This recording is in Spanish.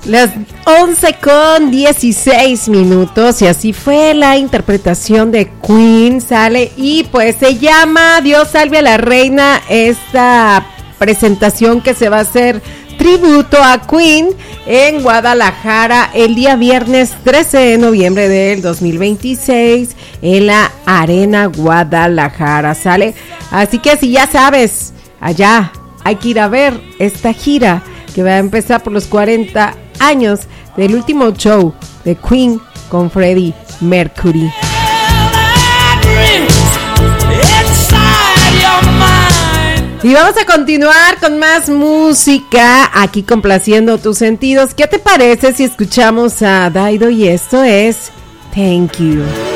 Las 11:16 y así fue la interpretación de Queen, sale, y pues se llama Dios salve a la reina, esta presentación que se va a hacer tributo a Queen en Guadalajara el día viernes 13 de noviembre del 2026 en la Arena Guadalajara, sale, así que si ya sabes, allá hay que ir a ver esta gira que va a empezar por los 40 años del último show de Queen con Freddie Mercury. Y vamos a continuar con más música, aquí complaciendo tus sentidos. ¿Qué te parece si escuchamos a Dido? Y esto es Thank You.